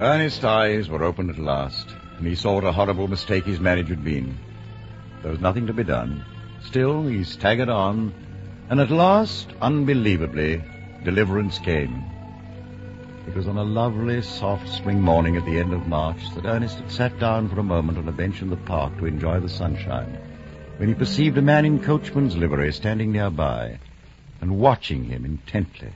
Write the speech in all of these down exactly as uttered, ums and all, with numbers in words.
Ernest's eyes were opened at last, and he saw what a horrible mistake his marriage had been. There was nothing to be done. Still, he staggered on, and at last, unbelievably, deliverance came. It was on a lovely, soft spring morning at the end of March that Ernest had sat down for a moment on a bench in the park to enjoy the sunshine, when he perceived a man in coachman's livery standing nearby and watching him intently.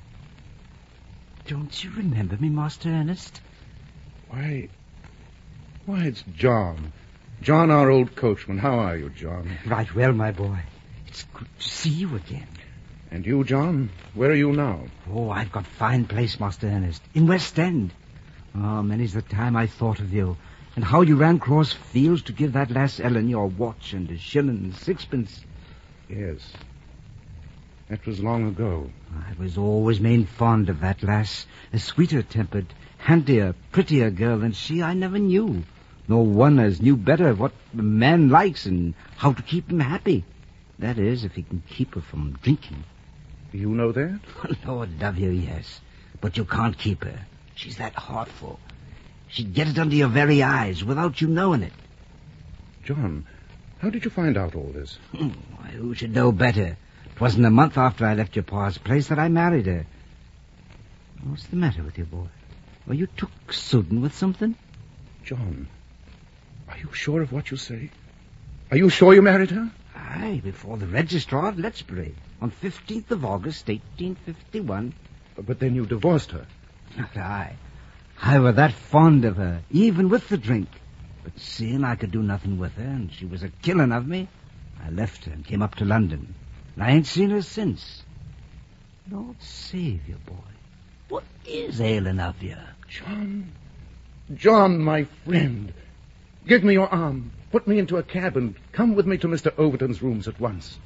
Don't you remember me, Master Ernest? Why, why, it's John. John, our old coachman. How are you, John? Right well, my boy. It's good to see you again. And you, John? Where are you now? Oh, I've got fine place, Master Ernest, in West End. Oh, many's the time I thought of you, and how you ran cross fields to give that lass Ellen your watch and a shilling and sixpence. Yes. That was long ago. I was always main fond of that lass. A sweeter-tempered, handier, prettier girl than she I never knew. Nor one as knew better what a man likes and how to keep him happy. That is, if he can keep her from drinking. You know that? Lord love you, yes. But you can't keep her. She's that heartful. She'd get it under your very eyes without you knowing it. John, how did you find out all this? Why, who should know better? It wasn't a month after I left your pa's place that I married her. What's the matter with you, boy? Were you took sudden with something? John, are you sure of what you say? Are you sure you married her? Aye, before the registrar at Lettsbury, on fifteenth of August, eighteen fifty-one. But then you divorced her. Not I. I were that fond of her, even with the drink. But seeing I could do nothing with her, and she was a killing of me, I left her and came up to London. And I ain't seen her since. Lord save you, boy. What is ailing of you? John, John, my friend, give me your arm. Put me into a cab and come with me to Mister Overton's rooms at once.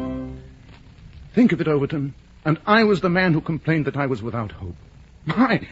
Think of it, Overton. And I was the man who complained that I was without hope. My,